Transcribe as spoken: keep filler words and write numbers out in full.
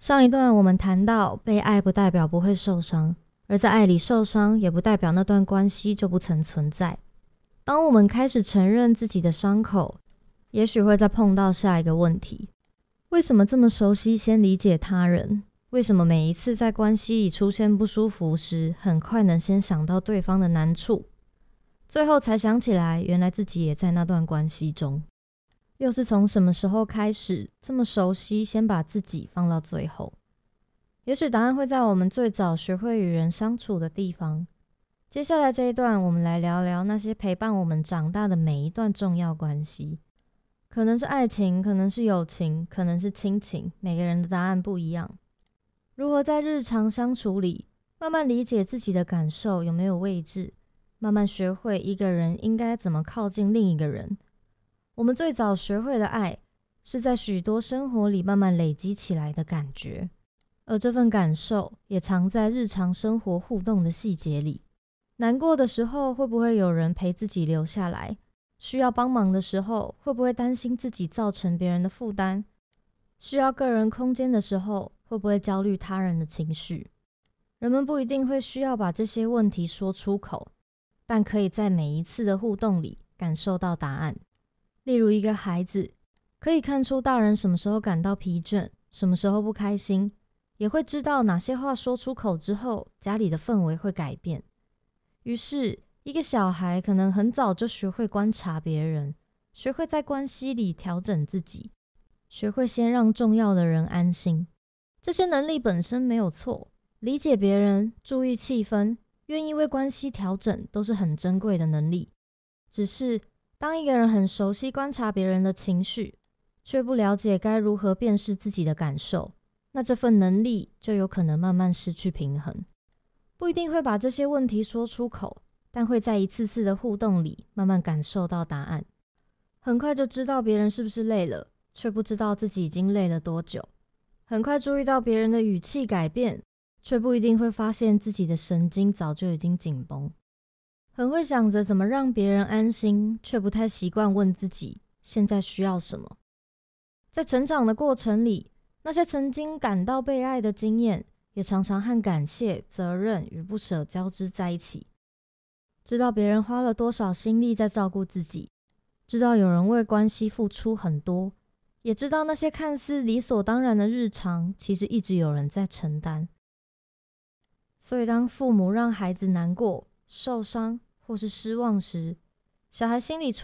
上一段我们谈到，被爱不代表不会受伤，而在爱里受伤也不代表那段关系就不曾存在。当我们开始承认自己的伤口，也许会再碰到下一个问题：为什么这么熟悉先理解他人？为什么每一次在关系里出现不舒服时，很快能先想到对方的难处，最后才想起来，原来自己也在那段关系中。又是从什么时候开始这么熟悉，先把自己放到最后？也许答案会在我们最早学会与人相处的地方。接下来这一段，我们来聊聊那些陪伴我们长大的每一段重要关系。可能是爱情，可能是友情，可能是亲情，每个人的答案不一样。如何在日常相处里，慢慢理解自己的感受有没有位置，慢慢学会一个人应该怎么靠近另一个人。我们最早学会的爱，是在许多生活里慢慢累积起来的感觉，而这份感受也藏在日常生活互动的细节里。难过的时候，会不会有人陪自己留下来？需要帮忙的时候，会不会担心自己造成别人的负担？需要个人空间的时候，会不会焦虑他人的情绪？人们不一定会需要把这些问题说出口，但可以在每一次的互动里感受到答案。例如一个孩子，可以看出大人什么时候感到疲倦，什么时候不开心，也会知道哪些话说出口之后，家里的氛围会改变。于是，一个小孩可能很早就学会观察别人，学会在关系里调整自己，学会先让重要的人安心。这些能力本身没有错，理解别人，注意气氛，愿意为关系调整，都是很珍贵的能力。只是当一个人很熟悉观察别人的情绪，却不了解该如何辨识自己的感受，那这份能力就有可能慢慢失去平衡。不一定会把这些问题说出口，但会在一次次的互动里慢慢感受到答案。很快就知道别人是不是累了，却不知道自己已经累了多久。很快注意到别人的语气改变，却不一定会发现自己的神经早就已经紧绷。很会想着怎么让别人安心，却不太习惯问自己现在需要什么。在成长的过程里，那些曾经感到被爱的经验，也常常和感谢、责任与不舍交织在一起。知道别人花了多少心力在照顾自己，知道有人为关系付出很多，也知道那些看似理所当然的日常，其实一直有人在承担。所以当父母让孩子难过、受伤或是失望时，小孩心里出